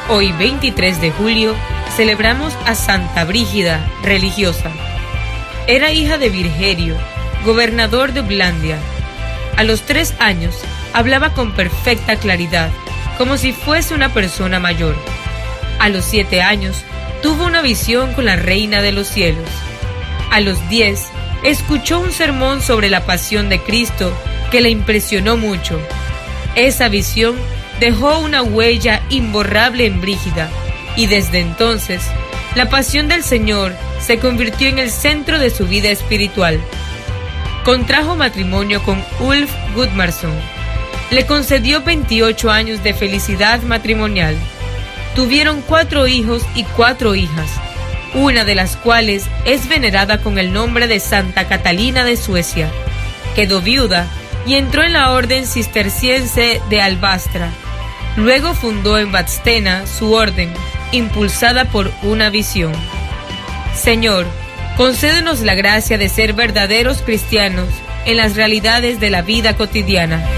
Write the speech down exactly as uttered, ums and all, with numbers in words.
Hoy, veintitrés de julio, celebramos a Santa Brígida, religiosa. Era hija de Virgerio, gobernador de Oblandia. A los tres años, hablaba con perfecta claridad, como si fuese una persona mayor. A los siete años, tuvo una visión con la Reina de los Cielos. A los diez, escuchó un sermón sobre la pasión de Cristo que le impresionó mucho. Esa visión dejó una huella imborrable en Brígida, y desde entonces, la pasión del Señor se convirtió en el centro de su vida espiritual. Contrajo matrimonio con Ulf Gudmarsson. Le concedió veintiocho años de felicidad matrimonial. Tuvieron cuatro hijos y cuatro hijas, una de las cuales es venerada con el nombre de Santa Catalina de Suecia. Quedó viuda y entró en la orden cisterciense de Albastra. Luego fundó en Vadstena su orden, impulsada por una visión. Señor, concédenos la gracia de ser verdaderos cristianos en las realidades de la vida cotidiana.